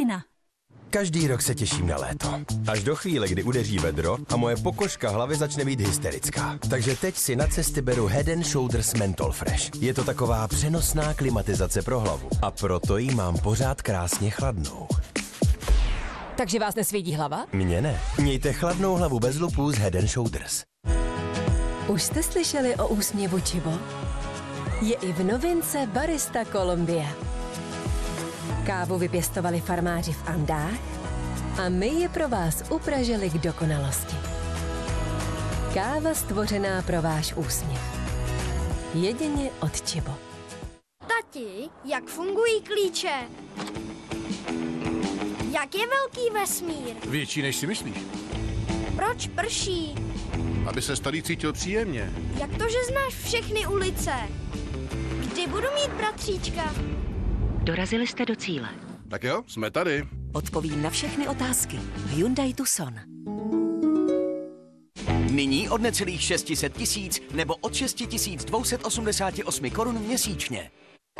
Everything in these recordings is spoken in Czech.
Dina. Každý rok se těším na léto. Až do chvíle, kdy udeří vedro a moje pokožka hlavy začne být hysterická. Takže teď si na cesty beru Head & Shoulders Menthol Fresh. Je to taková přenosná klimatizace pro hlavu. A proto ji mám pořád krásně chladnou. Takže vás nesvědí hlava? Mně ne. Mějte chladnou hlavu bez lupů z Head & Shoulders. Už jste slyšeli o úsměvu Chibo? Je i v novince Barista Colombia. Kávu vypěstovali farmáři v Andách a my je pro vás upražili k dokonalosti. Káva stvořená pro váš úsměv. Jedině od Chibo. Tati, jak fungují klíče? Jak je velký vesmír? Větší, než si myslíš. Proč prší? Aby se starý cítil příjemně. Jak to, že znáš všechny ulice? Kdy budu mít bratříčka? Dorazili jste do cíle. Tak jo, jsme tady. Odpovím na všechny otázky. Hyundai Tucson. Nyní od necelých 600 000 nebo od 6288 korun měsíčně.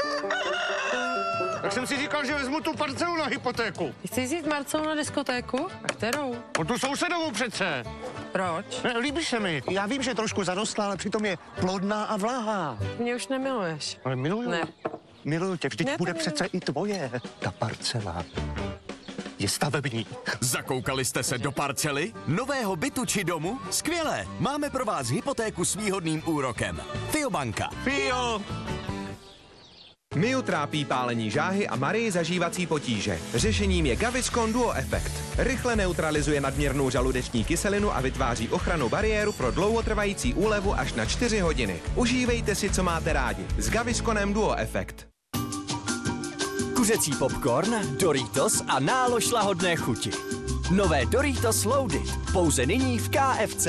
Tak jsem si říkal, že vezmu tu parcelu na hypotéku. Chceš jít Marcelu na diskotéku? A kterou? O tu sousedovou přece. Proč? Ne, líbí se mi. Já vím, že je trošku zarostlá, ale přitom je plodná a vlahá. Mě už nemiluješ. Ale miluju. Ne. Miluju tě, vždyť Ne, bude to přece i tvoje. Ta parcela je stavební. Zakoukali jste se do parcely? Nového bytu či domu? Skvělé! Máme pro vás hypotéku s výhodným úrokem. Fiobanka. Fio! Miu trápí pálení žáhy a Marii zažívací potíže. Řešením je Gaviscon Duo Effect. Rychle neutralizuje nadměrnou žaludeční kyselinu a vytváří ochrannou bariéru pro dlouhotrvající úlevu až na 4 hodiny. Užívejte si, co máte rádi. S Gavisconem Duo Effect. Kuřecí popcorn, Doritos a nálož lahodné chuti. Nové Doritos Loaded. Pouze nyní v KFC.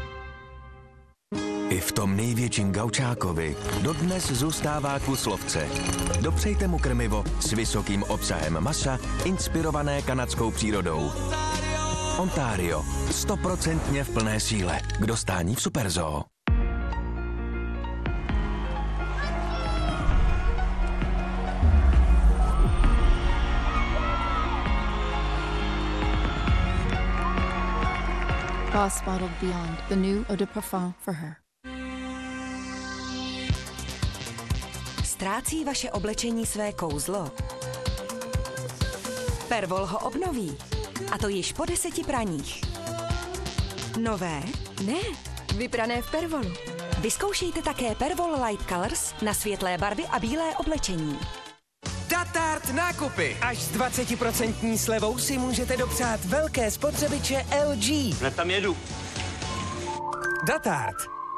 I v tom největším gaučákovi dodnes zůstává kus lovce. Dopřejte mu krmivo s vysokým obsahem masa, inspirované kanadskou přírodou. Ontario. 100% v plné síle. K dostání v Superzoo. Boss Bottled Beyond, the new eau de parfum for her. Ztrácí vaše oblečení své kouzlo? Pervol ho obnoví. A to již po 10 praních. Nové? Ne, vyprané v Pervolu. Vyzkoušejte také Pervol Light Colors na světlé barvy a bílé oblečení. Datart nákupy. Až s 20% slevou si můžete dopřát velké spotřebiče LG. Hned tam jedu. Datart.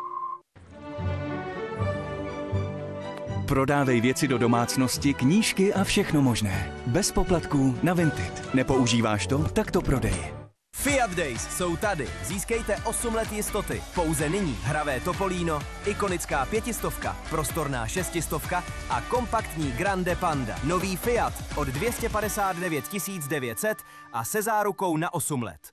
Prodávej věci do domácnosti, knížky a všechno možné. Bez poplatků na Vinted. Nepoužíváš to? Tak to prodej. Fiat Days jsou tady. Získejte 8 let jistoty. Pouze nyní hravé Topolino, ikonická 500, prostorná 600 a kompaktní Grande Panda. Nový Fiat od 259 900 a se zárukou na 8 let.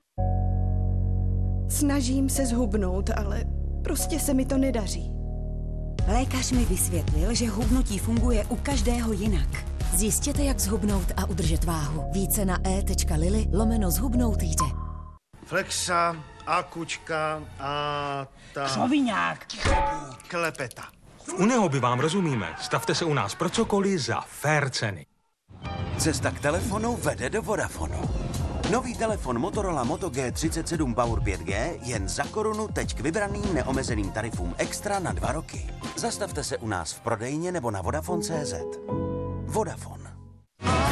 Snažím se zhubnout, ale prostě se mi to nedaří. Lékař mi vysvětlil, že hubnutí funguje u každého jinak. Zjistěte, jak zhubnout a udržet váhu. Více na e.lili/zhubnout jde. Flexa, akučka a ta... Křoviňák. Klepeta. U Neoby vám rozumíme. Stavte se u nás pro cokoliv za fair ceny. Cesta k telefonu vede do Vodafonu. Nový telefon Motorola Moto G37 Power 5G jen za korunu teď k vybraným neomezeným tarifům extra na 2 roky. Zastavte se u nás v prodejně nebo na Vodafone.cz. Vodafone.